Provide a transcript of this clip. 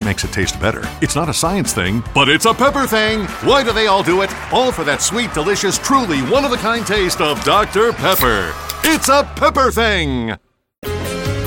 makes it taste better. It's not a science thing, but it's a pepper thing. Why do they all do it? All for that sweet, delicious, truly one-of-a-kind taste of Dr. Pepper. It's a pepper thing.